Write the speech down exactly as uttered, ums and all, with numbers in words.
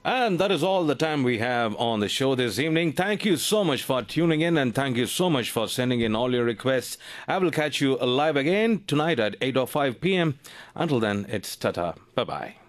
And that is all the time we have on the show this evening. Thank you so much for tuning in and thank you so much for sending in all your requests. I will catch you live again tonight at eight oh five p.m. Until then, it's tata. Bye-bye.